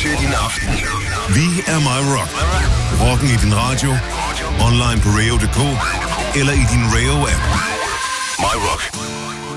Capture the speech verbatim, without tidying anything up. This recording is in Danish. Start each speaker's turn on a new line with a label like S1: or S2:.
S1: til din aften.
S2: Vi er My Rock. Rocken i din radio, online på radio punktum d k eller i din Rayo-app.
S1: My Rock.